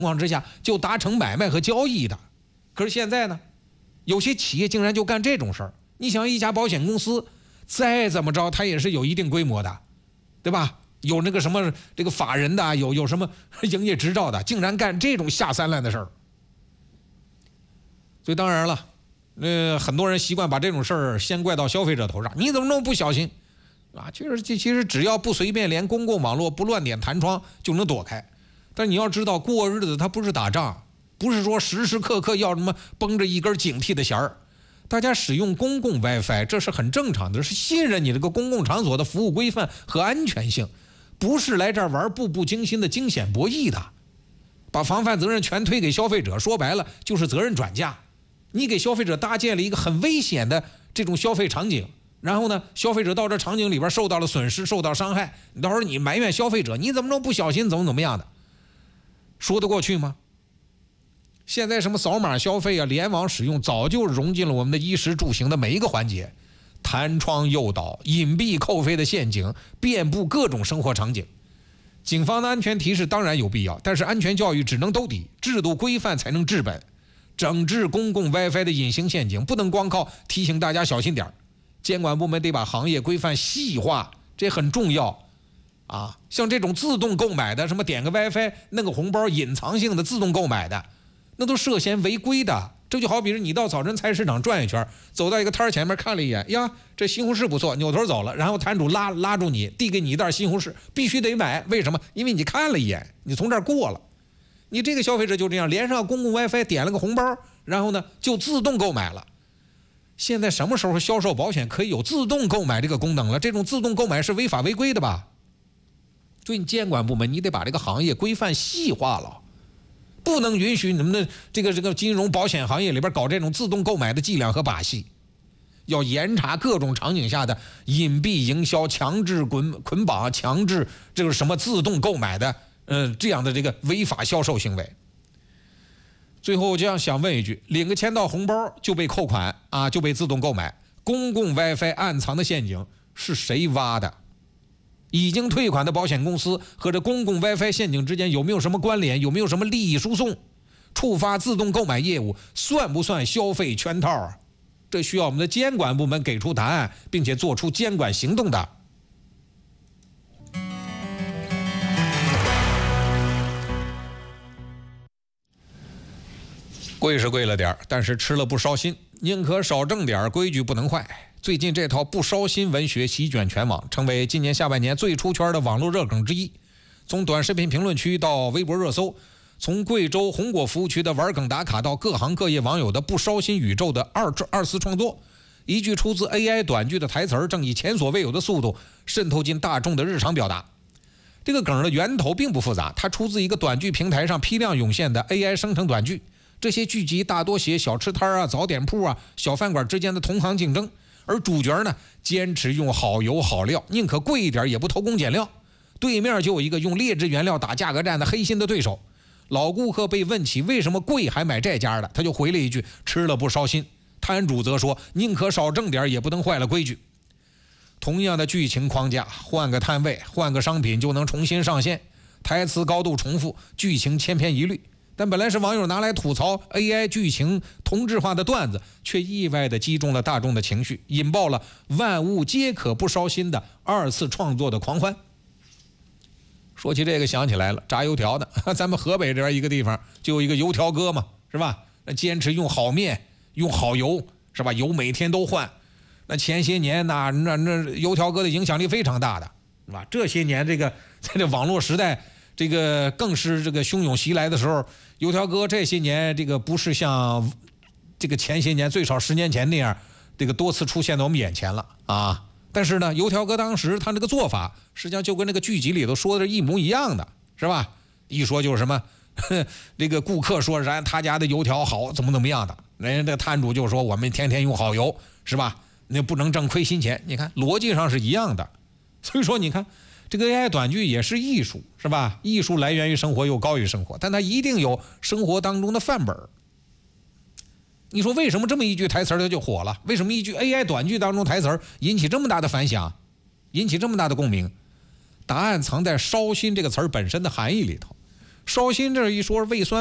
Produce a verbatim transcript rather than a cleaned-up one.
况之下就达成买卖和交易的。可是现在呢，有些企业竟然就干这种事儿。你想，一家保险公司再怎么着，它也是有一定规模的，对吧？有那个什么这个法人的，有有什么营业执照的，竟然干这种下三滥的事儿。所以当然了，呃，很多人习惯把这种事儿先怪到消费者头上，你怎么那么不小心啊？其实其实只要不随便，连公共网络不乱点弹窗就能躲开。但你要知道，过日子它不是打仗，不是说时时刻刻要什么绷着一根警惕的弦儿。大家使用公共 WiFi 这是很正常的，是信任你这个公共场所的服务规范和安全性，不是来这儿玩步步惊心的惊险博弈的。把防范责任全推给消费者，说白了就是责任转嫁。你给消费者搭建了一个很危险的这种消费场景，然后呢，消费者到这场景里边受到了损失，受到伤害，到时候你埋怨消费者，你怎么能不小心，怎么怎么样的，说得过去吗？现在什么扫码消费啊，联网使用早就融进了我们的衣食住行的每一个环节，弹窗诱导、隐蔽扣费的陷阱遍布各种生活场景。警方的安全提示当然有必要，但是安全教育只能兜底，制度规范才能治本。整治公共 WiFi 的隐形陷阱，不能光靠提醒大家小心点，监管部门得把行业规范细化，这很重要啊。像这种自动购买的，什么点个 WiFi 弄个红包，隐藏性的自动购买的，那都涉嫌违规的。这就好比是你到早晨菜市场转一圈，走到一个摊前面看了一眼，呀，这西红柿不错，扭头走了，然后摊主拉拉住你，递给你一袋西红柿，必须得买。为什么？因为你看了一眼，你从这儿过了。你这个消费者就这样连上公共 WiFi， 点了个红包，然后呢就自动购买了。现在什么时候销售保险可以有自动购买这个功能了？这种自动购买是违法违规的吧？所以你监管部门你得把这个行业规范细化了，不能允许你们的这个这个金融保险行业里边搞这种自动购买的伎俩和把戏。要严查各种场景下的隐蔽营销、强制捆捆绑、强制这个什么自动购买的呃这样的这个违法销售行为。最后这样想问一句，领个签到红包就被扣款啊，就被自动购买，公共 WiFi 暗藏的陷阱是谁挖的？已经退款的保险公司和这公共 WiFi 陷阱之间有没有什么关联？有没有什么利益输送？触发自动购买业务算不算消费圈套啊？这需要我们的监管部门给出答案，并且做出监管行动的。贵是贵了点，但是吃了不烧心，宁可少挣点，规矩不能坏。最近这套不烧心文学席卷全网，成为今年下半年最出圈的网络热梗之一。从短视频评论区到微博热搜，从贵州红果服务区的玩梗打卡到各行各业网友的不烧心宇宙的二二次创作，一句出自 A I 短剧的台词正以前所未有的速度渗透进大众的日常表达。这个梗的源头并不复杂，它出自一个短剧平台上批量涌现的 A I 生成短剧。这些剧集大多写小吃摊啊、早点铺啊、小饭馆之间的同行竞争，而主角呢，坚持用好油好料，宁可贵一点也不偷工减料。对面就有一个用劣质原料打价格战的黑心的对手。老顾客被问起为什么贵还买这家的，他就回了一句：吃了不烧心。摊主则说：宁可少挣点，也不能坏了规矩。同样的剧情框架，换个摊位，换个商品就能重新上线，台词高度重复，剧情千篇一律。但本来是网友拿来吐槽 A I 剧情同质化的段子，却意外地击中了大众的情绪，引爆了万物皆可不烧心的二次创作的狂欢。说起这个想起来了，炸油条的，咱们河北这边一个地方就有一个油条哥嘛，是吧？坚持用好面，用好油，是吧？油每天都换。那前些年那那那油条哥的影响力非常大的，是吧？这些年这个在这网络时代，这个更是这个汹涌袭来的时候，油条哥这些年这个不是像这个前些年最少十年前那样，这个多次出现在我们眼前了啊。但是呢，油条哥当时他这个做法，实际上就跟那个剧集里头说的一模一样的，是吧？一说就是什么，这个顾客说咱他家的油条好，怎么怎么样的，人家这个摊主就说我们天天用好油，是吧？那不能挣亏心钱。你看逻辑上是一样的，所以说你看这个 A I 短剧也是艺术，是吧？艺术来源于生活，又高于生活，但它一定有生活当中的范本。你说为什么这么一句台词它就火了？为什么一句 A I 短剧当中台词引起这么大的反响，引起这么大的共鸣？答案藏在烧心这个词儿本身的含义里头。 烧心这一说胃酸